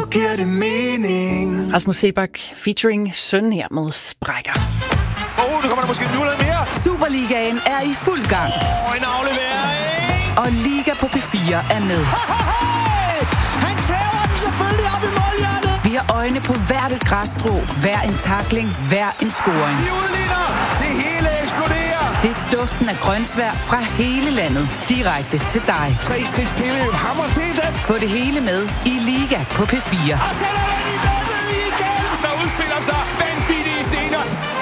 giver det mening. Rasmus Seebach featuring Søn her med Sprækker. Nu kommer der måske nu lidt mere. Superligaen er i fuld gang. En aflevering. Og Liga på P4 er med. Han tager den selvfølgelig op i målhjertet. Vi har øjne på hvert et græsstrå, hver en tackling, hver en scoring. De udligner. Det hele eksploderer. Det er duften af grønsvær fra hele landet, direkte til dig. 3 skridt tilløb. Hammer til den. Få det hele med i Liga på P4. Og sætter den i nettet igen. Der udspiller sig vanvittige scener.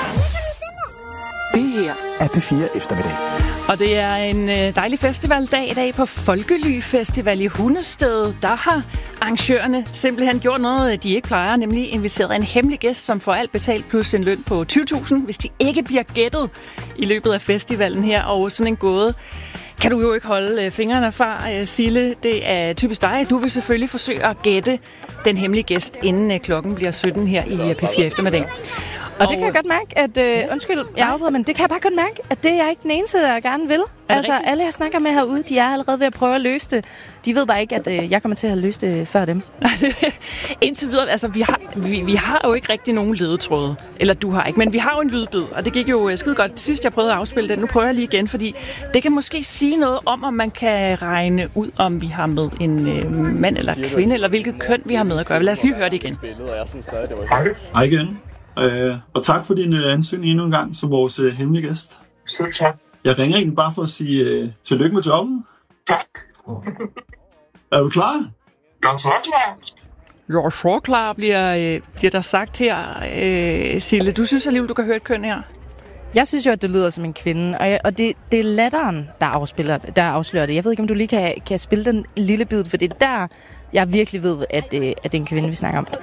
Det her er P4 eftermiddag. Og det er en dejlig festivaldag i dag på Folkely Festival i Hundested. Der har arrangørerne simpelthen gjort noget, de ikke plejer, nemlig inviteret en hemmelig gæst, som får alt betalt plus en løn på 20.000, hvis de ikke bliver gættet i løbet af festivalen her. Og sådan en gåde kan du jo ikke holde fingrene fra, Sille. Det er typisk dig. Du vil selvfølgelig forsøge at gætte den hemmelige gæst, inden klokken bliver 17 her i P4 eftermiddag. Og det kan jeg godt mærke, at... undskyld, jeg afbryder, men det kan jeg bare godt mærke, at det er jeg ikke den eneste, der gerne vil. Altså, rigtigt? Alle, jeg snakker med herude, de er allerede ved at prøve at løse det. De ved bare ikke, at jeg kommer til at løse det før dem. Indtil videre, altså, vi har jo ikke rigtig nogen ledetråde. Eller du har ikke, men vi har jo en lydbid, og det gik jo skide godt. Sidst jeg prøvede at afspille den, nu prøver jeg lige igen, fordi det kan måske sige noget om man kan regne ud, om vi har med en mand eller kvinde, eller hvilket køn vi har med at gøre. Lad os lige høre det igen. Hej igen. Og tak for din ansøgning endnu en gang som vores hemmelige gæst. Selv tak. Jeg ringer egentlig bare for at sige tillykke med jobbet. Tak. Er du klar? Jeg er så klar. Jeg er så klar, bliver der sagt her. Sille, du synes alligevel, du kan høre et køn her? Jeg synes jo, at det lyder som en kvinde, og det er latteren, der afslører det. Jeg ved ikke, om du lige kan spille den lille bid, for det er der, jeg virkelig ved, at det er en kvinde, vi snakker om.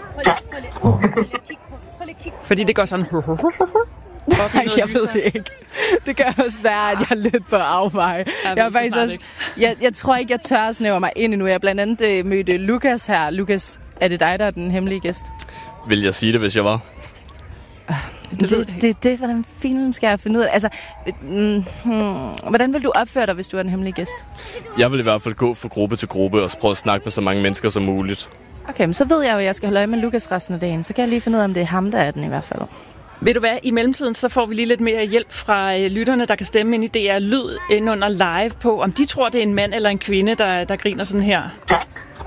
Fordi det gør sådan... Nej, jeg ved det ikke. Det gør også være, at jeg er lidt på afveje. Jeg tror ikke, jeg tør at snævre mig ind endnu. Jeg blandt andet mødte Lukas her. Lukas, er det dig, der er den hemmelige gæst? Vil jeg sige det, hvis jeg var? Det hvordan filen skal jeg finde ud af? Altså, hvordan vil du opføre dig, hvis du er en hemmelig gæst? Jeg vil i hvert fald gå fra gruppe til gruppe og prøve at snakke med så mange mennesker som muligt. Okay, men så ved jeg jo, at jeg skal holde øje med Lukas resten af dagen. Så kan jeg lige finde ud af, om det er ham, der er den i hvert fald. Ved du hvad, i mellemtiden så får vi lige lidt mere hjælp fra lytterne, der kan stemme ind i DR Lyd ind under live på, om de tror, det er en mand eller en kvinde, der griner sådan her. Tak.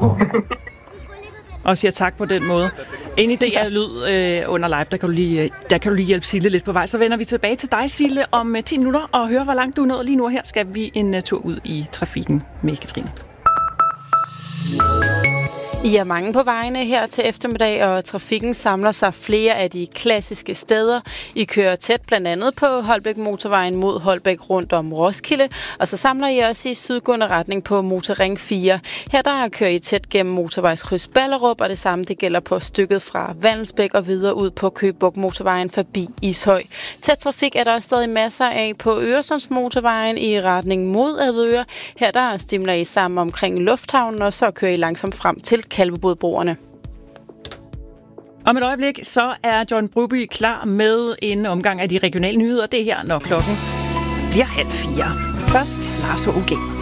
Og siger tak på den måde. Ind i DR Lyd under live, der kan du lige hjælpe Sille lidt på vej. Så vender vi tilbage til dig, Sille, om 10 minutter og høre, hvor langt du er nået lige nu. Her skal vi en tur ud i trafikken med Katrine. I er mange på vejene her til eftermiddag, og trafikken samler sig flere af de klassiske steder. I kører tæt blandt andet på Holbæk Motorvejen mod Holbæk rundt om Roskilde, og så samler I også i sydgående retning på Motorring 4. Her der kører I tæt gennem motorvejskryds Ballerup, og det samme det gælder på stykket fra Vandelsbæk og videre ud på Køge Bugt Motorvejen forbi Ishøj. Tæt trafik er der også stadig masser af på Øresundsmotorvejen i retning mod Avedøre. Her der stimler I sammen omkring lufthavnen, og så kører I langsomt frem til Kalvebodbroerne. Om et øjeblik, så er John Broby klar med en omgang af de regionale nyheder. Det er her, når klokken bliver 3:30. Først Lars H.U.G.